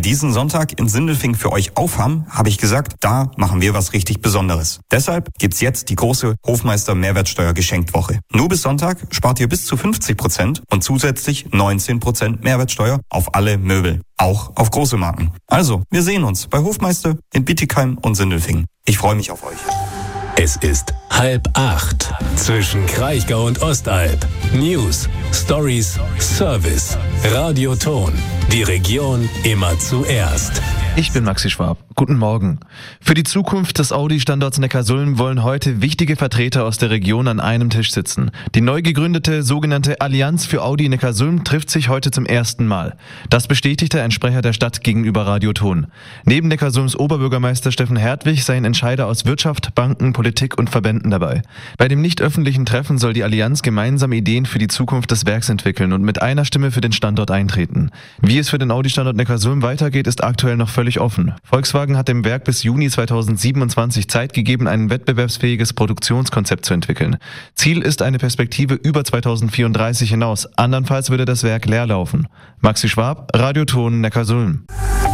diesen Sonntag in Sindelfingen für euch aufhaben, habe ich gesagt, da machen wir was richtig Besonderes. Deshalb gibt's jetzt die große Hofmeister Mehrwertsteuer Geschenktwoche. Nur bis Sonntag spart ihr bis zu 50% und zusätzlich 19% Mehrwertsteuer auf alle Möbel, auch auf große Marken. Also, wir sehen uns bei Hofmeister in Bietigheim und Sindelfingen. Ich freue mich auf euch. Es ist 7:30 zwischen Kraichgau und Ostalb. News, Stories, Service, Radioton. Die Region immer zuerst. Ich bin Maxi Schwab. Guten Morgen. Für die Zukunft des Audi-Standorts Neckarsulm wollen heute wichtige Vertreter aus der Region an einem Tisch sitzen. Die neu gegründete sogenannte Allianz für Audi Neckarsulm trifft sich heute zum ersten Mal. Das bestätigte ein Sprecher der Stadt gegenüber Radioton. Neben Neckarsulms Oberbürgermeister Steffen Hertwig seien Entscheider aus Wirtschaft, Banken, Politik und Verbänden dabei. Bei dem nicht öffentlichen Treffen soll die Allianz gemeinsam Ideen für die Zukunft des Werks entwickeln und mit einer Stimme für den Standort eintreten. Wie es für den Audi-Standort Neckarsulm weitergeht, ist aktuell noch völlig offen. Volkswagen hat dem Werk bis Juni 2027 Zeit gegeben, ein wettbewerbsfähiges Produktionskonzept zu entwickeln. Ziel ist eine Perspektive über 2034 hinaus. Andernfalls würde das Werk leer laufen. Maxi Schwab, Radioton Neckarsulm.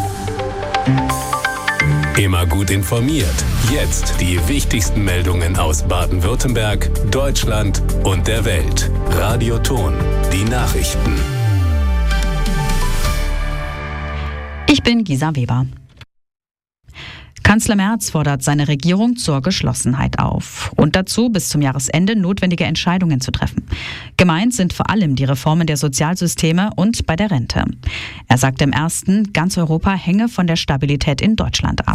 Immer gut informiert. Jetzt die wichtigsten Meldungen aus Baden-Württemberg, Deutschland und der Welt. Radioton, die Nachrichten. Ich bin Gisa Weber. Kanzler Merz fordert seine Regierung zur Geschlossenheit auf und dazu, bis zum Jahresende notwendige Entscheidungen zu treffen. Gemeint sind vor allem die Reformen der Sozialsysteme und bei der Rente. Er sagte im Ersten, ganz Europa hänge von der Stabilität in Deutschland ab.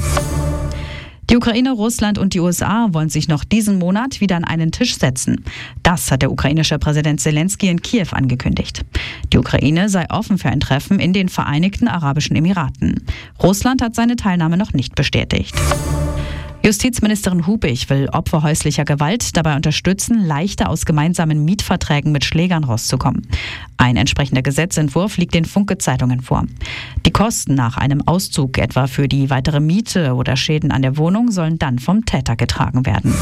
Die Ukraine, Russland und die USA wollen sich noch diesen Monat wieder an einen Tisch setzen. Das hat der ukrainische Präsident Zelensky in Kiew angekündigt. Die Ukraine sei offen für ein Treffen in den Vereinigten Arabischen Emiraten. Russland hat seine Teilnahme noch nicht bestätigt. Justizministerin Hubig will Opfer häuslicher Gewalt dabei unterstützen, leichter aus gemeinsamen Mietverträgen mit Schlägern rauszukommen. Ein entsprechender Gesetzentwurf liegt den Funke-Zeitungen vor. Die Kosten nach einem Auszug, etwa für die weitere Miete oder Schäden an der Wohnung, sollen dann vom Täter getragen werden.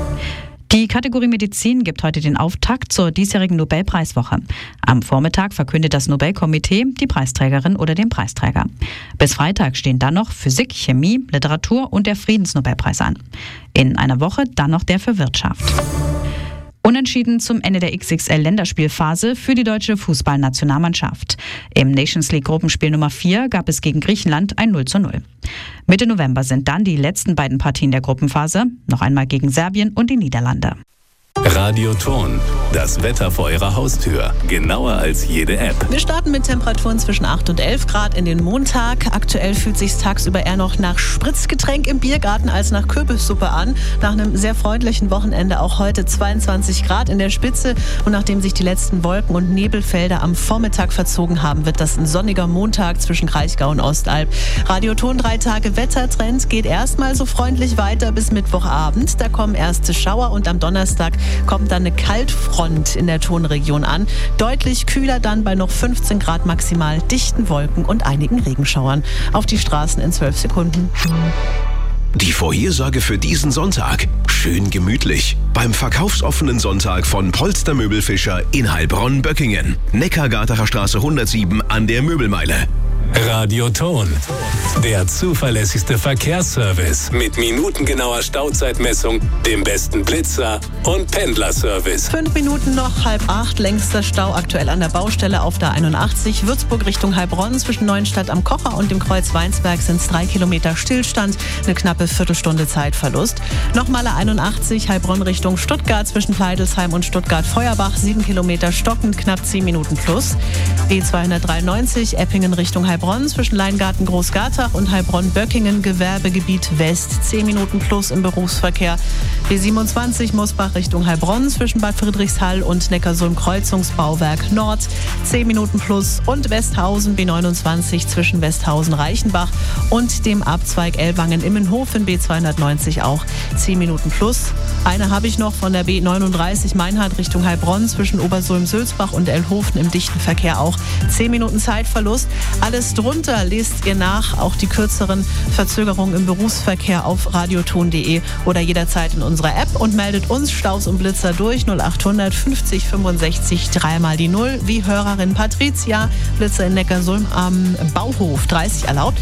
Die Kategorie Medizin gibt heute den Auftakt zur diesjährigen Nobelpreiswoche. Am Vormittag verkündet das Nobelkomitee die Preisträgerin oder den Preisträger. Bis Freitag stehen dann noch Physik, Chemie, Literatur und der Friedensnobelpreis an. In einer Woche dann noch der für Wirtschaft. Unentschieden zum Ende der XXL-Länderspielphase für die deutsche Fußballnationalmannschaft. Im Nations League Gruppenspiel Nummer 4 gab es gegen Griechenland ein 0:0. Mitte November sind dann die letzten beiden Partien der Gruppenphase, noch einmal gegen Serbien und die Niederlande. Radioton, das Wetter vor Ihrer Haustür. Genauer als jede App. Wir starten mit Temperaturen zwischen 8 und 11 Grad in den Montag. Aktuell fühlt sich tagsüber eher noch nach Spritzgetränk im Biergarten als nach Kürbissuppe an. Nach einem sehr freundlichen Wochenende auch heute 22 Grad in der Spitze. Und nachdem sich die letzten Wolken- und Nebelfelder am Vormittag verzogen haben, wird das ein sonniger Montag zwischen Kraichgau und Ostalb. Radioton 3 Tage Wettertrend geht erstmal so freundlich weiter bis Mittwochabend. Da kommen erste Schauer und am Donnerstag kommt dann eine Kaltfront in der Tonregion an. Deutlich kühler dann bei noch 15 Grad maximal, dichten Wolken und einigen Regenschauern. Auf die Straßen in 12 Sekunden. Die Vorhersage für diesen Sonntag. Schön gemütlich. Beim verkaufsoffenen Sonntag von Polster Möbelfischer in Heilbronn-Böckingen. Neckargartener Straße 107 an der Möbelmeile. Radioton, der zuverlässigste Verkehrsservice mit minutengenauer Stauzeitmessung, dem besten Blitzer und Pendlerservice. 5 Minuten noch, 7:30, längster Stau aktuell an der Baustelle auf der 81, Würzburg Richtung Heilbronn. Zwischen Neuenstadt am Kocher und dem Kreuz Weinsberg sind es 3 Kilometer Stillstand, eine knappe Viertelstunde Zeitverlust. Nochmal der 81, Heilbronn Richtung Stuttgart, zwischen Pleidelsheim und Stuttgart-Feuerbach, 7 Kilometer stockend, knapp 10 Minuten plus. B293, Eppingen Richtung Heilbronn, zwischen Leingarten Großgartach und Heilbronn-Böckingen, Gewerbegebiet West, 10 Minuten plus im Berufsverkehr. B27 Mosbach Richtung Heilbronn, zwischen Bad Friedrichshall und Neckarsulm Kreuzungsbauwerk Nord, 10 Minuten plus. Und Westhausen B29 zwischen Westhausen-Reichenbach und dem Abzweig Ellwangen-Immenhofen B290 auch 10 Minuten plus. Eine habe ich noch von der B39 Meinhard Richtung Heilbronn, zwischen Obersulm-Sülzbach und Ellhofen im dichten Verkehr auch 10 Minuten Zeitverlust. Alles drunter lest ihr nach, auch die kürzeren Verzögerungen im Berufsverkehr auf radioton.de oder jederzeit in unserer App und meldet uns Staus und Blitzer durch 0800 50 65 3 mal die 0, wie Hörerin Patricia, Blitzer in Neckarsulm am Bauhof 30 erlaubt.